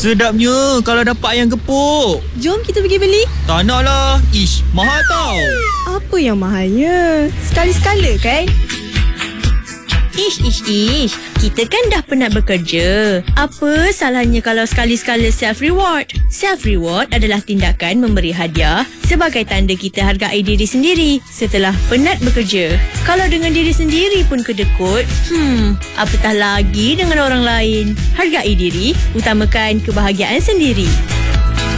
Sedapnya kalau dapat ayam gepuk. Jom kita pergi beli. Tak nak lah. Ish, mahal tau. Apa yang mahalnya? Sekali-sekala kan? Ish. Kita kan dah penat bekerja. Apa salahnya kalau sekali-sekala self-reward? Self-reward adalah tindakan memberi hadiah sebagai tanda kita hargai diri sendiri setelah penat bekerja. Kalau dengan diri sendiri pun kedekut, apatah lagi dengan orang lain. Hargai diri, utamakan kebahagiaan sendiri.